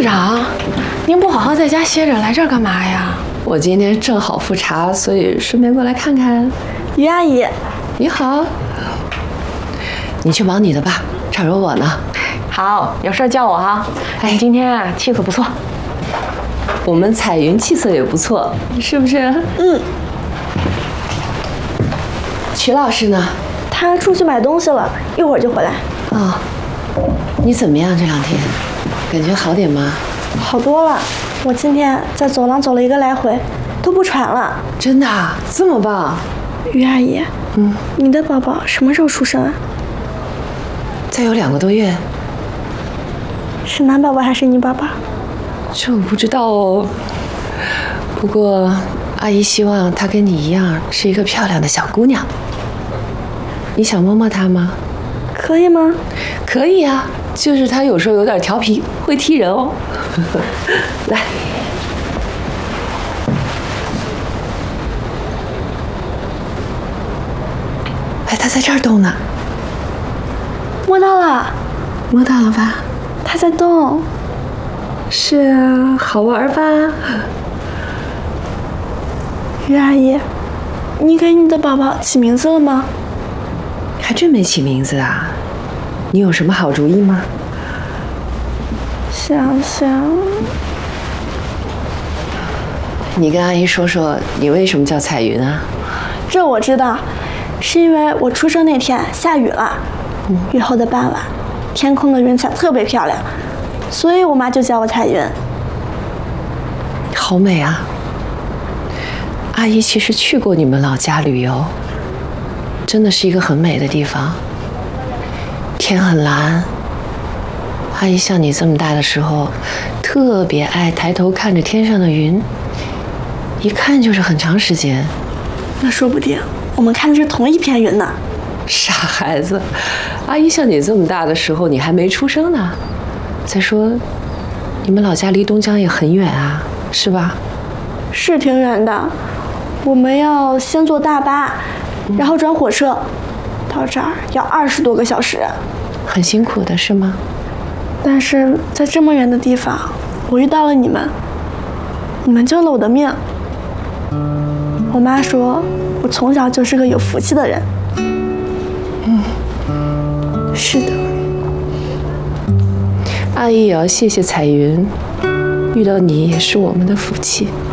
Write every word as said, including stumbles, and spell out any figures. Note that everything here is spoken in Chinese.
长，您不好好在家歇着，来这儿干嘛呀？ 我今天正好复查，所以顺便过来看看。 于阿姨， 你好。你去忙你的吧，差不多我呢。 好，有事叫我哈。哎，今天啊气色不错。 我们彩云气色也不错，是不是？ 嗯。 曲老师呢？ 他出去买东西了，一会儿就回来。 哦，你怎么样这两天？感觉好点吗？ 好多了，我今天在走廊走了一个来回，都不喘了。 真的？这么棒？ 于阿姨， 嗯， 你的宝宝什么时候出生啊？ 再有两个多月。 是男宝宝还是女宝宝？ 这我不知道哦。不过阿姨希望她跟你一样是一个漂亮的小姑娘。你想摸摸她吗？ 可以吗？ 可以啊，就是她有时候有点调皮，会踢人哦。来。哎，她在这儿动呢。 摸到了。 摸到了吧？ 她在动。 是啊，好玩吧？ 于阿姨，你给你的宝宝起名字了吗？ 还真没起名字啊。你有什么好主意吗？ 想想。 你跟阿姨说说，你为什么叫彩云啊？ 这我知道，是因为我出生那天下雨了，嗯、雨后的傍晚，天空的云彩特别漂亮，所以我妈就叫我彩云。 好美啊！阿姨其实去过你们老家旅游，真的是一个很美的地方。天很蓝。阿姨像你这么大的时候，特别爱抬头看着天上的云，一看就是很长时间。 那说不定我们看的是同一片云呢。 傻孩子，阿姨像你这么大的时候，你还没出生呢。再说，你们老家离东江也很远啊，是吧？ 是挺远的，我们要先坐大巴，然后转火车，到这儿要二十多个小时， 很辛苦的是吗？ 但是在这么远的地方，我遇到了你们，你们救了我的命。我妈说，我从小就是个有福气的人。 嗯， 是的。 阿姨也要谢谢彩云，遇到你也是我们的福气。